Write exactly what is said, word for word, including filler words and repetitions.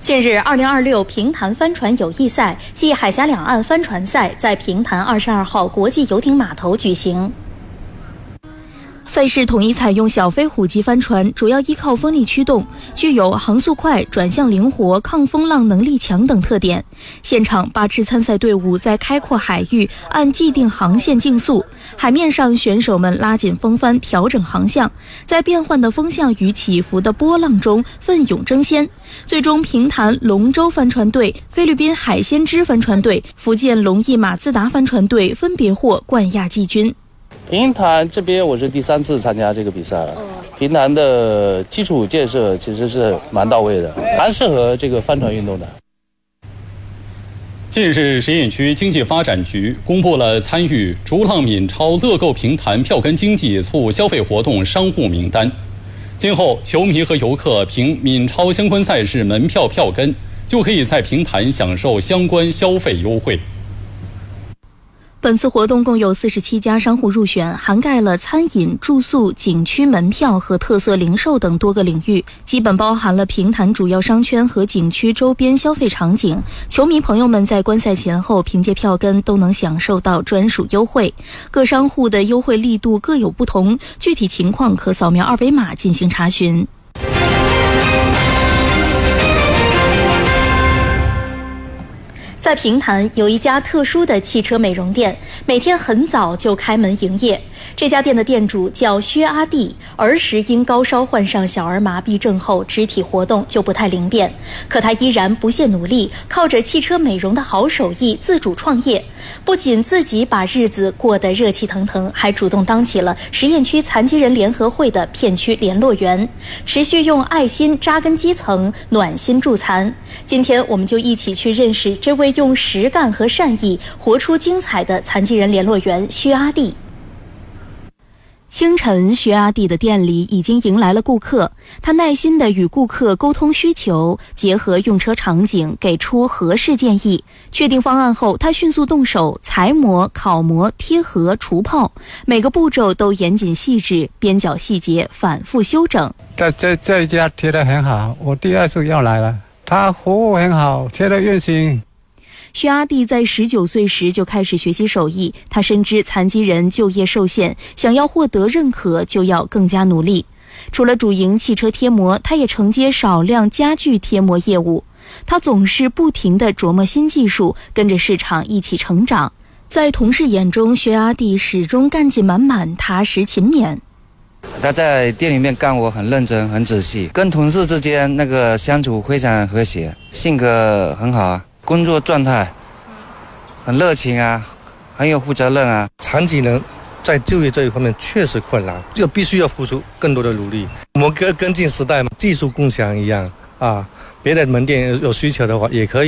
近日，二零二六平潭帆船友谊赛暨海峡两岸帆船赛在平潭二十二号国际游艇码头举行。赛事统一采用小飞虎级帆船，主要依靠风力驱动，具有航速快、转向灵活、抗风浪能力强等特点。现场八支参赛队伍在开阔海域按既定航线竞速，海面上选手们拉紧风帆调整航向，在变换的风向与起伏的波浪中奋勇争先。最终，平潭龙舟帆船队、菲律宾海鲜之帆船队、福建龙翼马自达帆船队分别获冠亚季军。 平潭这边我是第三次参加这个比赛了。平潭的基础建设其实是蛮到位的，蛮适合这个帆船运动的。 近日，实验区经济发展局公布了参与逐浪闽超乐购平潭票根经济促消费活动商户名单。今后，球迷和游客凭闽超相关赛事门票票根，就可以在平潭享受相关消费优惠。 本次活动共有四十七家商户入选，涵盖了餐饮、住宿、景区门票和特色零售等多个领域，基本包含了平潭主要商圈和景区周边消费场景。球迷朋友们在观赛前后凭借票根都能享受到专属优惠，各商户的优惠力度各有不同，具体情况可扫描二维码进行查询。在平潭有一家特殊的汽车美容店，每天很早就开门营业。这家店的店主叫薛阿弟，儿时因高烧患上小儿麻痹症后，肢体活动就不太灵便，可他依然不懈努力，靠着汽车美容的好手艺自主创业。不仅自己把日子过得热气腾腾，还主动当起了实验区残疾人联合会的片区联络员，持续用爱心扎根基层，暖心助残。今天我们就一起去认识这位用实干和善意活出精彩的残疾人联络员薛阿弟。清晨，薛阿弟的店里已经迎来了顾客，他耐心地与顾客沟通需求，结合用车场景给出合适建议。确定方案后，他迅速动手裁模、烤模、贴合、除泡，每个步骤都严谨细致，边角细节反复修整。 这这这一家贴得很好，我第二次要来了，他服务很好，贴得用心。 薛阿弟在十九岁时就开始学习手艺，他深知残疾人就业受限，想要获得认可就要更加努力。除了主营汽车贴膜，他也承接少量家具贴膜业务。他总是不停地琢磨新技术，跟着市场一起成长。在同事眼中，薛阿弟始终干劲满满，踏实勤勉。 他在店里面干活很认真很仔细，跟同事之间那个相处非常和谐，性格很好啊，工作状态很热情啊，很有负责任啊。 残疾人在就业这一方面确实困难，就必须要付出更多的努力。我们跟跟进时代嘛，技术共享一样啊，别的门店有需求的话也可以